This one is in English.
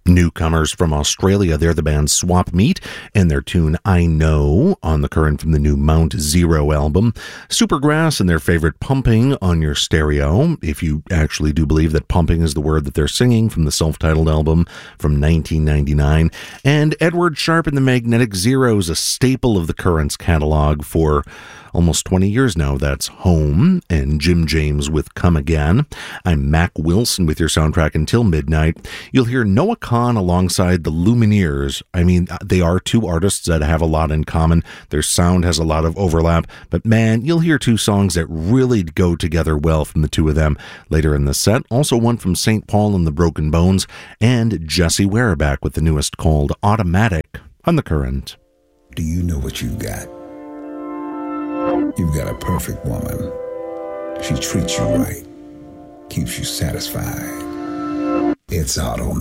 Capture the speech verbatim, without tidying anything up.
Newcomers from Australia, they're the band Swap Meat and their tune I Know on the Current from the new Mount Zero album. Supergrass and their favorite Pumping on your stereo, if you actually do believe that pumping is the word that they're singing, from the self-titled album from nineteen ninety-nine. And Edward Sharpe and the Magnetic Zeros, a staple of the Current's catalog for almost twenty years now. That's Home, and Jim James with Come Again. I'm Mac Wilson with your soundtrack until midnight. You'll hear Noah Kahan alongside the Lumineers. I mean, they are two artists that have a lot in common. Their sound has a lot of overlap, but man, you'll hear two songs that really go together well from the two of them later in the set. Also one from Saint Paul and the Broken Bones, and Jesse Ware back with the newest called Automatic on the Current. Do you know what you've got? You've got a perfect woman. She treats you right, keeps you satisfied. It's automatic.